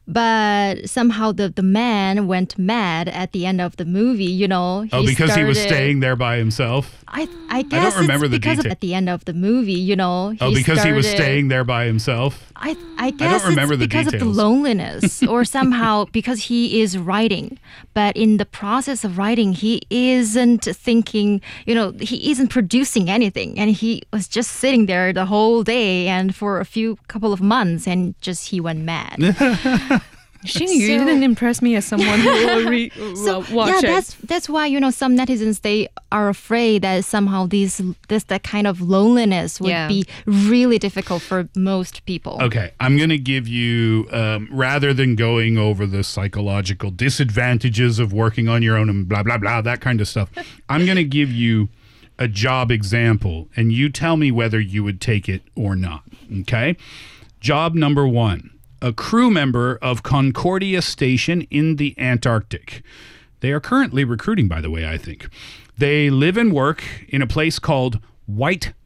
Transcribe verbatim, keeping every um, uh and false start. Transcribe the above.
But somehow the, the man went mad at the end of the movie, you know. He Oh, because he was started- staying there by himself? I, I guess remember it's the because of detail. at the end of the movie, you know. Oh, because he was started- staying there by himself? I, I guess remember it's the because of the details. loneliness or somehow because he is writing. But in the process of writing, he isn't thinking, you know, he isn't producing anything. And he was just sitting there the whole day and for a few couple of months and just he went mad. Xing Yu So- didn't impress me as someone who will re- So uh, watch yeah, it. that's that's why you know some netizens they are afraid that somehow these this that kind of loneliness would Yeah. be really difficult for most people. Okay, I'm going to give you, um, rather than going over the psychological disadvantages of working on your own and blah, blah, blah, that kind of stuff, I'm going to give you a job example, and you tell me whether you would take it or not, okay? Job number one, a crew member of Concordia Station in the Antarctic. They are currently recruiting, by the way, I think. They live and work in a place called White